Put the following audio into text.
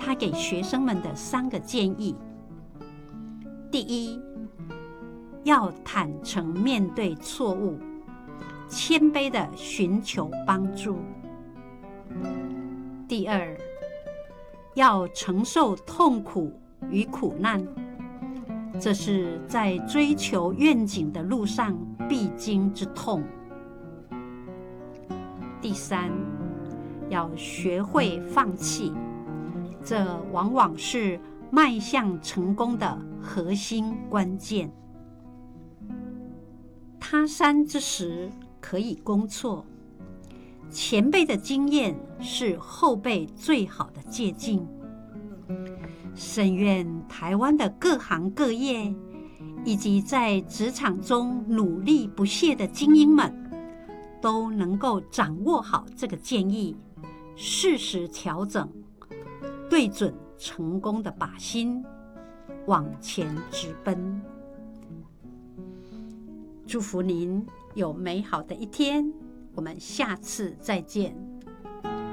他给学生们的3个建议。第一，要坦诚面对错误，谦卑地寻求帮助。第二，要承受痛苦与苦难，这是在追求愿景的路上必经之痛。第三，要学会放弃，这往往是迈向成功的核心关键。他山之石可以攻错，前辈的经验是后辈最好的借鉴。深愿台湾的各行各业以及在职场中努力不懈的精英们，都能够掌握好这个建议，适时调整，对准成功的靶心，往前直奔。祝福您有美好的一天，我们下次再见。